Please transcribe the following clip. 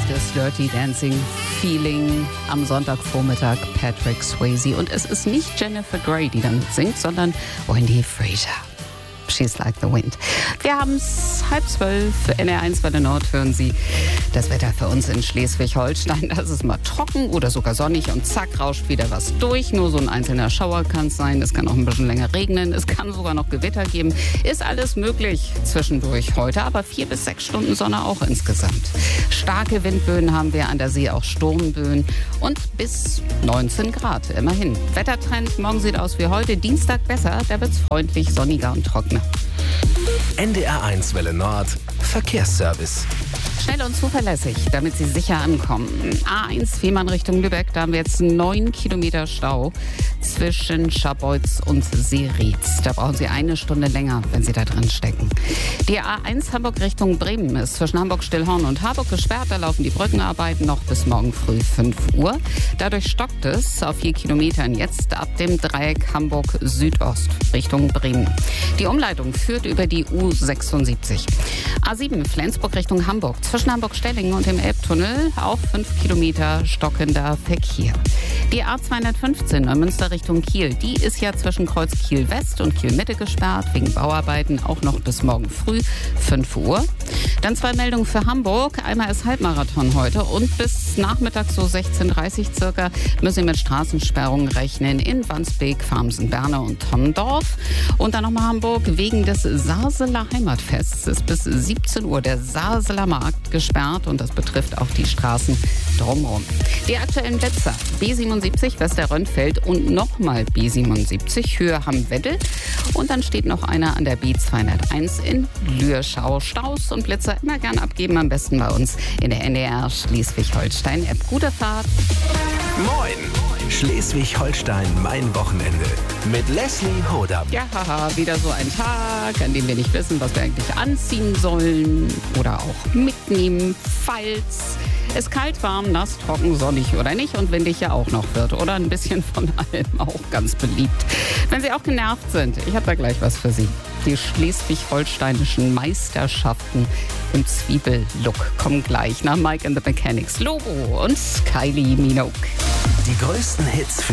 das Dirty Dancing Feeling am Sonntagvormittag Patrick Swayze. Und es ist nicht Jennifer Grey, die damit singt, sondern Wendy Fraser. She's like the wind. Wir haben es 11:30, NR1 Welle Nord hören Sie das Wetter für uns in Schleswig-Holstein. Das ist mal trocken oder sogar sonnig und zack, rauscht wieder was durch. Nur so ein einzelner Schauer kann es sein. Es kann auch ein bisschen länger regnen. Es kann sogar noch Gewitter geben. Ist alles möglich zwischendurch heute, aber 4 bis 6 Stunden Sonne auch insgesamt. Starke Windböen haben wir an der See, auch Sturmböen und bis 19 Grad immerhin. Wettertrend, morgen sieht aus wie heute, Dienstag besser, da wird es freundlich, sonniger und trockener. NDR1 Welle Nord Verkehrsservice. Schnell und zuverlässig, damit Sie sicher ankommen. A1 Fehmarn Richtung Lübeck, da haben wir jetzt 9 Kilometer Stau zwischen Scharbeutz und Seerietz. Da brauchen Sie 1 Stunde länger, wenn Sie da drin stecken. Die A1 Hamburg Richtung Bremen ist zwischen Hamburg-Stillhorn und Harburg gesperrt. Da laufen die Brückenarbeiten noch bis morgen früh 5 Uhr. Dadurch stockt es auf 4 Kilometern jetzt ab dem Dreieck Hamburg Südost Richtung Bremen. Die Umleitung führt über die U76. A7 Flensburg Richtung Hamburg. Zwischen Hamburg-Stellingen und dem Elbtunnel auch 5 Kilometer stockender Verkehr. Die A215 Neumünster Richtung Kiel, die ist ja zwischen Kreuz Kiel West und Kiel Mitte gesperrt, wegen Bauarbeiten auch noch bis morgen früh 5 Uhr. Dann 2 Meldungen für Hamburg. Einmal ist Halbmarathon heute und bis Nachmittag so 16:30 circa müssen Sie mit Straßensperrungen rechnen in Wandsbek, Farmsen, Berne und Tonnendorf. Und dann nochmal Hamburg wegen des Sarseler Heimatfests ist bis 17 Uhr der Sarseler Markt gesperrt und das betrifft auch die Straßen drumherum. Die aktuellen Plätze: B77 Westerrönnfeld und nochmal B77 Höhe Hamm-Weddel. Und dann steht noch einer an der B201 in Lürschau. Staus und Blitzer immer gern abgeben, am besten bei uns in der NDR Schleswig-Holstein-App. Gute Fahrt! Moin! Schleswig-Holstein, mein Wochenende. Mit Leslie Hodam. Ja, haha, wieder so ein Tag, an dem wir nicht wissen, was wir eigentlich anziehen sollen oder auch mitnehmen, falls es kalt, warm, nass, trocken, sonnig oder nicht und windig ja auch noch wird. Oder ein bisschen von allem, auch ganz beliebt. Wenn Sie auch genervt sind, ich habe da gleich was für Sie. Die schleswig-holsteinischen Meisterschaften im Zwiebellook kommen gleich nach Mike and the Mechanics Logo und Kylie Minogue. Die größten Hits